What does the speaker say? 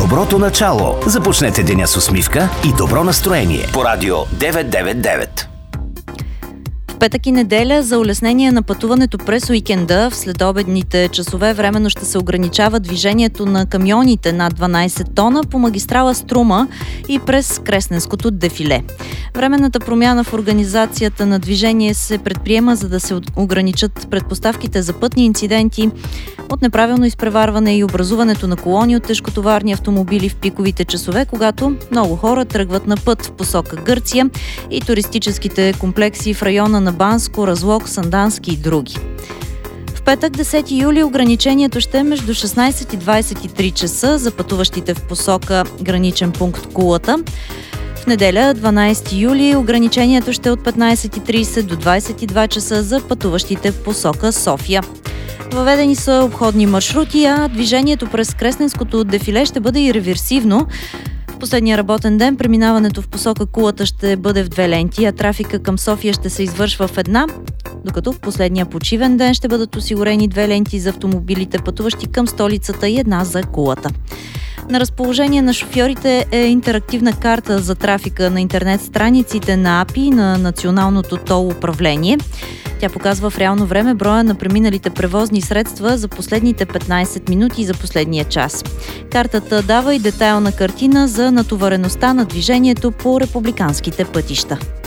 Доброто начало. Започнете деня с усмивка и добро настроение по Радио 999. Петък и неделя за улеснение на пътуването през уикенда в следобедните часове временно ще се ограничава движението на камионите над 12 тона по магистрала Струма и през Кресненското дефиле. Временната промяна в организацията на движение се предприема, за да се ограничат предпоставките за пътни инциденти от неправилно изпреварване и образуването на колони от тежкотоварни автомобили в пиковите часове, когато много хора тръгват на път в посока Гърция и туристическите комплекси в района на Банско, Разлог, Сандански и други. В петък, 10 юли, ограничението ще е между 16 и 23 часа за пътуващите в посока граничен пункт Кулата. В неделя, 12 юли, ограничението ще е от 15:30 до 22 часа за пътуващите в посока София. Въведени са обходни маршрути, а движението през Кресненското дефиле ще бъде и реверсивно. В последния работен ден преминаването в посока Кулата ще бъде в 2 ленти, а трафика към София ще се извършва в 1, докато в последния почивен ден ще бъдат осигурени 2 ленти за автомобилите, пътуващи към столицата и 1 за Кулата. На разположение на шофьорите е интерактивна карта за трафика на интернет страниците на АПИ и на Националното тол управление. Тя показва в реално време броя на преминалите превозни средства за последните 15 минути и за последния час. Картата дава и детайлна картина за натовареността на движението по републиканските пътища.